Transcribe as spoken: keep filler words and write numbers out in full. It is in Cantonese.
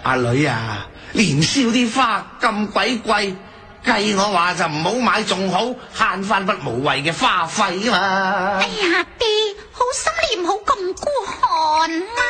阿女啊，年宵啲花咁鬼貴，計我話就唔好買仲好，慳翻筆無謂嘅花費啊嘛。 哎呀，爹，好心你唔好咁孤寒啦。